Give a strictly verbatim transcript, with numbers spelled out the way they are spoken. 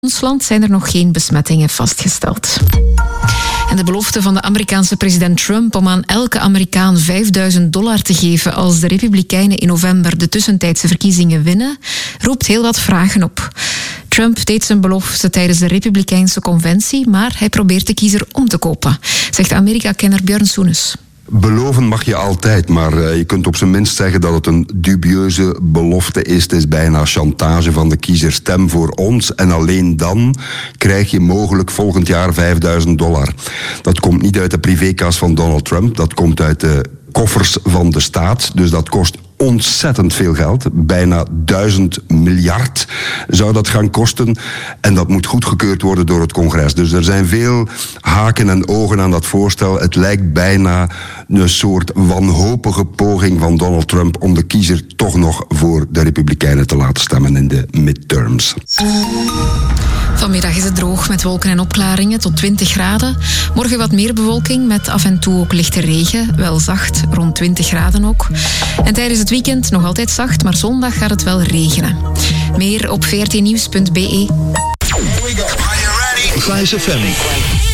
ons land zijn er nog geen besmettingen vastgesteld. En de belofte van de Amerikaanse president Trump om aan elke Amerikaan vijfduizend dollar te geven als de Republikeinen in november de tussentijdse verkiezingen winnen, roept heel wat vragen op. Trump deed zijn belofte tijdens de Republikeinse conventie, maar hij probeert de kiezer om te kopen, zegt Amerika-kenner Björn Soenes. Beloven mag je altijd, maar uh, je kunt op zijn minst zeggen dat het een dubieuze belofte is. Het is bijna chantage van de kiezer. Stem voor ons en alleen dan krijg je mogelijk volgend jaar vijfduizend dollar. Dat komt niet uit de privékas van Donald Trump, dat komt uit de koffers van de staat. Dus dat kost ontzettend veel geld. Bijna duizend miljard zou dat gaan kosten. En dat moet goedgekeurd worden door het congres. Dus er zijn veel haken en ogen aan dat voorstel. Het lijkt bijna een soort wanhopige poging van Donald Trump om de kiezer toch nog voor de Republikeinen te laten stemmen in de midterms. Vanmiddag is het droog met wolken en opklaringen tot twintig graden. Morgen wat meer bewolking met af en toe ook lichte regen. Wel zacht, rond twintig graden ook. En tijdens het weekend nog altijd zacht, maar zondag gaat het wel regenen. Meer op v r t nieuws punt b e. Vice F M.